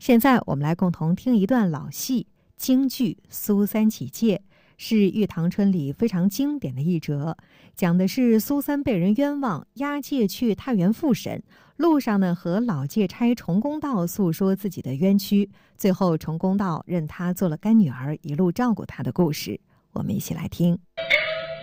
现在我们来共同听一段老戏京剧《苏三起解》，是《玉堂春》里非常经典的一折，讲的是苏三被人冤枉，押解去太原复审，路上呢和老戒差崇公道诉说自己的冤屈，最后崇公道认他做了干女儿，一路照顾他的故事。我们一起来听。